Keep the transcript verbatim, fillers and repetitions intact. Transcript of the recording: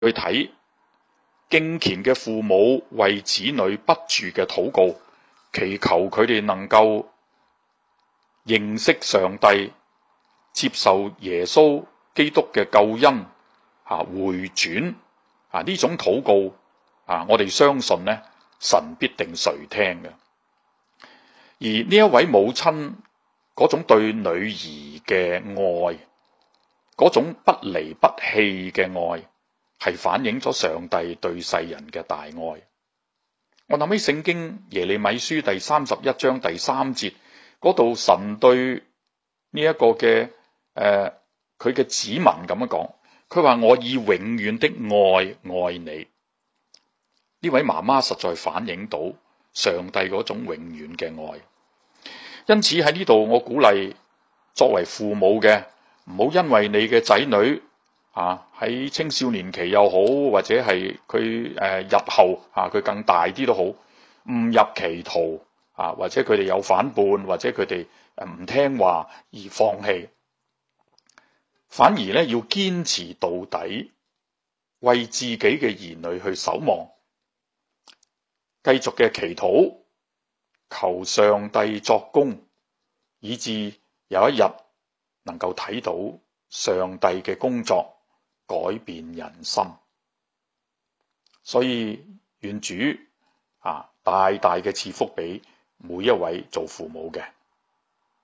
去睇敬虔嘅父母為子女不住嘅禱告，祈求佢哋能夠認識上帝，接受耶穌基督嘅救恩，啊回轉啊呢種禱告啊，我哋相信呢，神必定垂聽嘅。而呢一位母親嗰種對女兒嘅愛，嗰種不離不棄嘅愛，係反映咗上帝對世人嘅大愛。我諗起聖經耶利米書第三十一章第三節嗰度，神對呢一個嘅誒佢嘅子民咁樣講，佢話我以永遠的愛愛你。呢位媽媽實在反映到上帝嗰種永遠嘅愛。因此喺呢度我鼓勵作為父母嘅，唔好因為你嘅仔女啊喺青少年期又好，或者係佢誒日後啊佢更大啲都好，誤入歧途啊，或者佢哋有反叛，或者佢哋誒唔聽話而放棄，反而咧要堅持到底，為自己嘅兒女去守望，繼續嘅祈禱，求上帝作工，以致有一日能夠睇到上帝嘅工作改變人心。所以願主啊大大嘅賜福俾每一位做父母嘅。